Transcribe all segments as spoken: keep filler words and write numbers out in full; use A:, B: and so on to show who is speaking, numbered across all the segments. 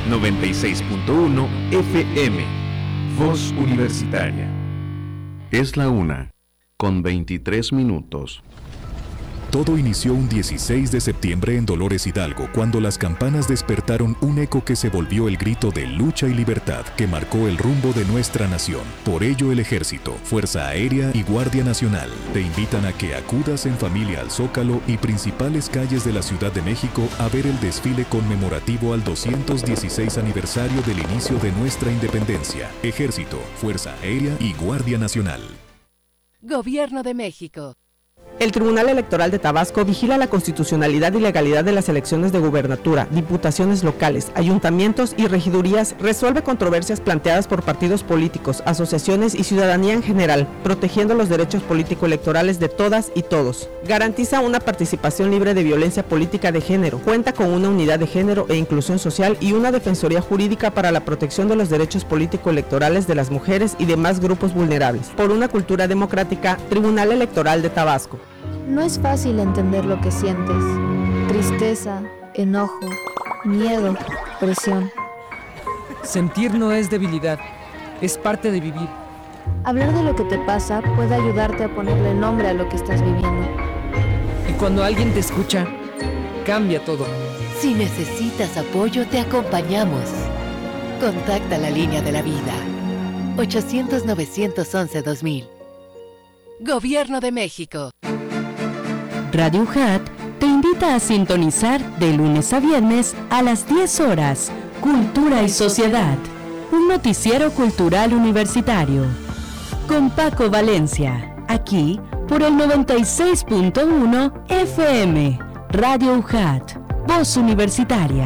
A: noventa y seis punto uno F M. Voz Universitaria.
B: Es la una, con veintitrés minutos.
C: Todo inició un dieciséis de septiembre en Dolores Hidalgo, cuando las campanas despertaron un eco que se volvió el grito de lucha y libertad que marcó el rumbo de nuestra nación. Por ello, el Ejército, Fuerza Aérea y Guardia Nacional te invitan a que acudas en familia al Zócalo y principales calles de la Ciudad de México a ver el desfile conmemorativo al doscientos dieciséis aniversario del inicio de nuestra independencia. Ejército, Fuerza Aérea y Guardia Nacional.
D: Gobierno de México.
E: El Tribunal Electoral de Tabasco vigila la constitucionalidad y legalidad de las elecciones de gubernatura, diputaciones locales, ayuntamientos y regidurías, resuelve controversias planteadas por partidos políticos, asociaciones y ciudadanía en general, protegiendo los derechos político-electorales de todas y todos. Garantiza una participación libre de violencia política de género, cuenta con una unidad de género e inclusión social y una defensoría jurídica para la protección de los derechos político-electorales de las mujeres y demás grupos vulnerables. Por una cultura democrática, Tribunal Electoral de Tabasco.
F: No es fácil entender lo que sientes. Tristeza, enojo, miedo, presión.
G: Sentir no es debilidad, es parte de vivir.
F: Hablar de lo que te pasa puede ayudarte a ponerle nombre a lo que estás viviendo.
G: Y cuando alguien te escucha, cambia todo.
D: Si necesitas apoyo, te acompañamos. Contacta la línea de la vida. ochocientos, novecientos once, dos mil. Gobierno de México.
H: Radio U J A T te invita a sintonizar de lunes a viernes a las diez horas Cultura y Sociedad, un noticiero cultural universitario. Con Paco Valencia, aquí por el noventa y seis punto uno F M, Radio U J A T, Voz Universitaria.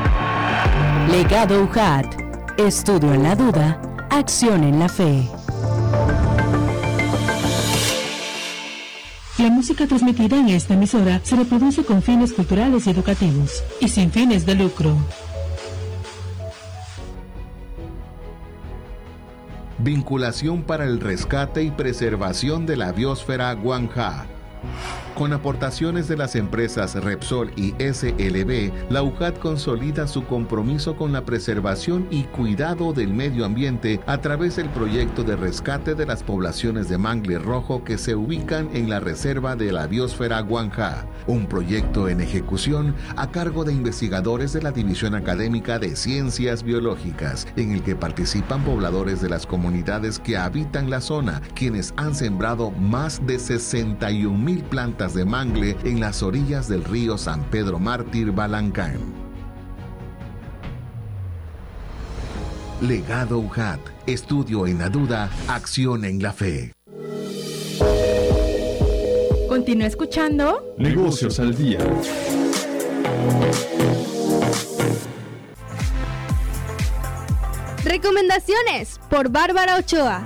H: Legado U J A T, estudio en la duda, acción en la fe.
I: La música transmitida en esta emisora se reproduce con fines culturales y educativos y sin fines de lucro.
J: Vinculación para el rescate y preservación de la biosfera Guanjá. Con aportaciones de las empresas Repsol y S L B, la U J A T consolida su compromiso con la preservación y cuidado del medio ambiente a través del proyecto de rescate de las poblaciones de mangle rojo que se ubican en la reserva de la biosfera Guanjá, un proyecto en ejecución a cargo de investigadores de la División Académica de Ciencias Biológicas, en el que participan pobladores de las comunidades que habitan la zona, quienes han sembrado más de sesenta y un mil plantas de mangle en las orillas del río San Pedro Mártir Balancán. Legado U J A T, estudio en la duda, acción en la fe.
K: Continúa escuchando
L: Negocios al Día.
K: Recomendaciones por Bárbara Ochoa.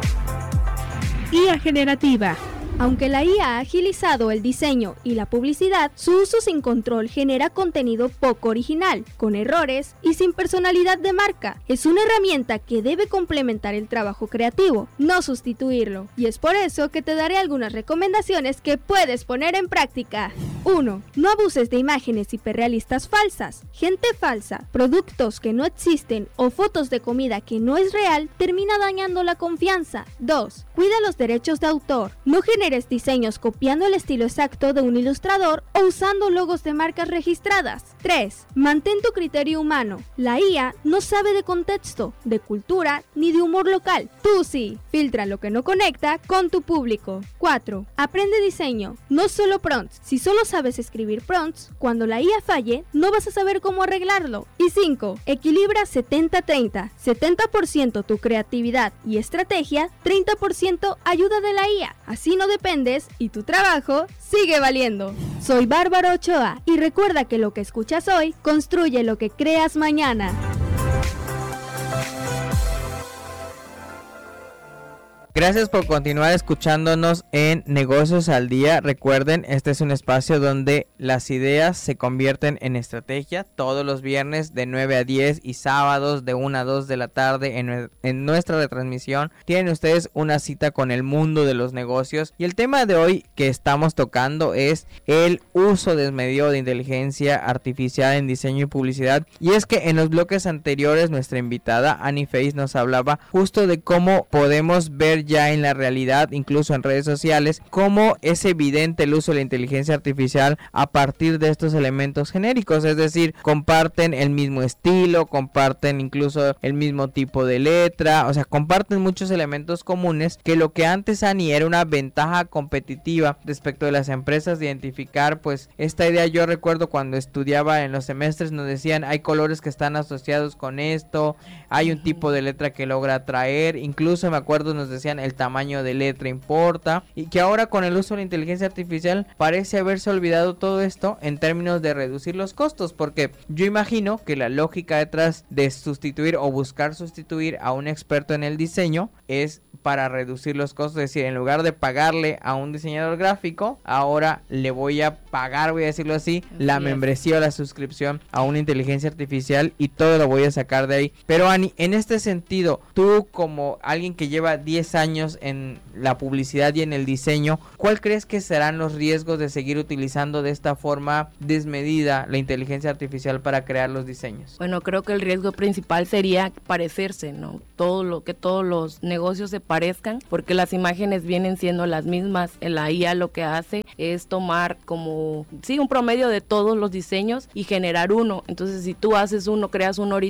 K: I A generativa. Aunque la I A ha agilizado el diseño y la publicidad, su uso sin control genera contenido poco original, con errores y sin personalidad de marca. Es una herramienta que debe complementar el trabajo creativo, no sustituirlo. Y es por eso que te daré algunas recomendaciones que puedes poner en práctica. uno. No abuses de imágenes hiperrealistas falsas. Gente falsa, productos que no existen o fotos de comida que no es real termina dañando la confianza. dos. Cuida los derechos de autor. No generes diseños copiando el estilo exacto de un ilustrador o usando logos de marcas registradas. tres. Mantén tu criterio humano. La I A no sabe de contexto, de cultura ni de humor local. Tú sí. Filtra lo que no conecta con tu público. cuatro. Aprende diseño, no solo prompts. Si solo sabes escribir prompts, cuando la I A falle, no vas a saber cómo arreglarlo. Y cinco. Equilibra setenta treinta. setenta por ciento tu creatividad y estrategia, treinta por ciento ayuda de la I A. Así no dependes y tu trabajo sigue valiendo. Soy Bárbara Ochoa y recuerda que lo que escuchas hoy construye lo que creas mañana.
L: Gracias por continuar escuchándonos en Negocios al Día. Recuerden, este es un espacio donde las ideas se convierten en estrategia. Todos los viernes de nueve a diez y sábados de una a dos de la tarde en, en nuestra retransmisión tienen ustedes una cita con el mundo de los negocios. Y el tema de hoy que estamos tocando es el uso desmedido de inteligencia artificial en diseño y publicidad. Y es que en los bloques anteriores nuestra invitada Annie Face nos hablaba justo de cómo podemos ver ya en la realidad, incluso en redes sociales, cómo es evidente el uso de la inteligencia artificial a partir de estos elementos genéricos, es decir, comparten el mismo estilo, comparten incluso el mismo tipo de letra, o sea, comparten muchos elementos comunes que lo que antes, Ani, era una ventaja competitiva respecto de las empresas de identificar, pues, esta idea. Yo recuerdo cuando estudiaba en los semestres nos decían, hay colores que están asociados con esto, hay un tipo de letra que logra atraer, incluso me acuerdo nos decían el tamaño de letra importa, y que ahora con el uso de la inteligencia artificial parece haberse olvidado todo esto en términos de reducir los costos, porque yo imagino que la lógica detrás de sustituir o buscar sustituir a un experto en el diseño es para reducir los costos, es decir, en lugar de pagarle a un diseñador gráfico, ahora le voy a pagar, voy a decirlo así, así la es. membresía o la suscripción a una inteligencia artificial y todo lo voy a sacar de ahí. Pero Ani, en este sentido, tú como alguien que lleva diez años en la publicidad y en el diseño, ¿cuál crees que serán los riesgos de seguir utilizando de esta forma desmedida la inteligencia artificial para crear los diseños?
M: Bueno, creo que el riesgo principal sería parecerse, ¿no? Todo lo que todos los negocios se parezcan, porque las imágenes vienen siendo las mismas. La I A lo que hace es tomar como, sí, un promedio de todos los diseños y generar uno. Entonces, si tú haces uno, creas uno ahorita